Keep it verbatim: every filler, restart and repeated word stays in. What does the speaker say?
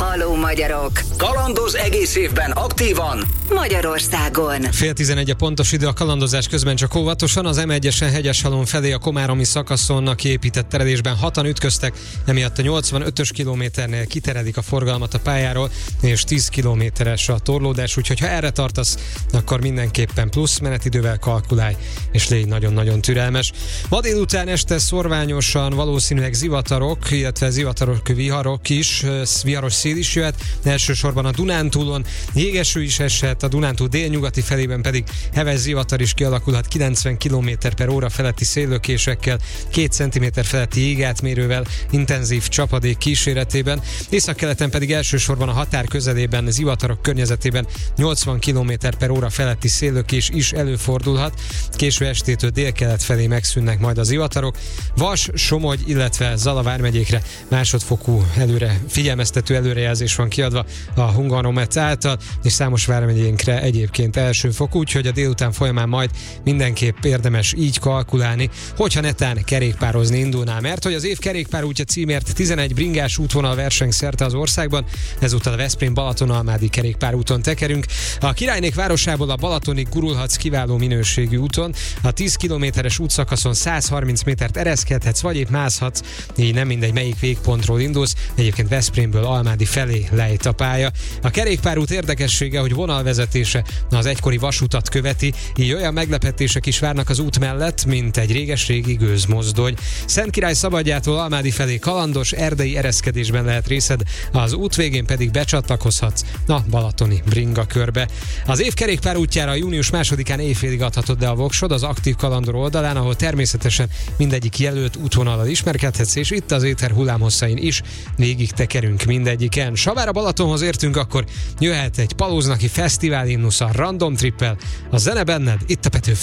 Halló magyarok! Kalandoz egész évben aktívan Magyarországon. Fél tizenegy a pontos idő, a kalandozás közben csak óvatosan. Az em egyesen Hegyeshalom felé a komáromi szakaszon a kiépített terelésben hatan ütköztek, emiatt a nyolcvanötös kilométernél kiteredik a forgalmat a pályáról, és tíz kilométeres a torlódás, úgyhogy ha erre tartasz, akkor mindenképpen plusz menetidővel kalkulálj, és légy nagyon-nagyon türelmes. Ma délután este szorványosan valószínűleg zivatarok, illetve zivatarok, viharok is, viharos szél is jöhet, elsősorban a Dunántúlon, jégeső is eshet, a Dunántúl délnyugati felében pedig heves zivatar is kialakulhat kilencven kilométer per óra feletti széllökésekkel, két centiméter feletti jégátmérővel, intenzív csapadék kíséretében. Északkeleten pedig elsősorban a határ közelében, zivatarok környezetében nyolcvan kilométer per óra feletti széllökés is előfordulhat. Késő estétől délkelet felé megszűnnek majd a zivatarok. Vas, Somogy, illetve Zala vármegyékre másodfokú előre, figyelmeztető előrejelzés van kiadva a Hungaromet által, és számos vármegyénkre egyébként elsőfokú, úgyhogy a délután folyamán majd mindenképp érdemes így kalkulálni, hogyha netán kerékpározni indulnál, mert hogy az év kerékpárútja címért tizenegy bringás útvonal verseng szerte az országban, ezúttal a Veszprém-Balaton-Almádi kerékpárúton tekerünk. A Királynék városából a Balatonig gurulhatsz kiváló minőségű úton, a tíz kilométeres útszakaszon száz harminc métert ereszkedhetsz, vagy épp mászhatsz, így nem mindegy melyik végpontról indulsz, egyébként Veszprémből Almádi felé lejt a pálya. A kerékpárút érdekessége, hogy vonalvezetése az egykori vasutat követi, így olyan meglepetések is várnak az út mellett, mint egy réges-régi gőzmozdony. Szentkirály Szabadjától Almádi felé kalandos, erdei ereszkedésben lehet részed, az út végén pedig becsatlakozhatsz a balatoni bringa körbe. Az év kerékpárútjára június másodikán éjfélig adhatod le a voksod az Aktív Kalandor oldalán, ahol természetesen mindegyik jelölt útvonallal ismerkedhetsz, és itt az éter hullámhosszáin is végig tekerünk mindegyiken. S ha már a Balatonhoz értünk, akkor jöhet egy Palóznaki fesztivál himnusz a Random Trippel. A zene benned, itt a Petőfi.